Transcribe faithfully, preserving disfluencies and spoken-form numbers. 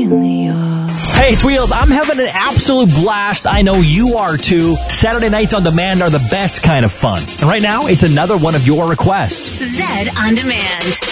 Hey, it's Wheels. I'm having an absolute blast. I know you are too. Saturday nights on demand are the best kind of fun. And right now, it's another one of your requests. Zed on Demand.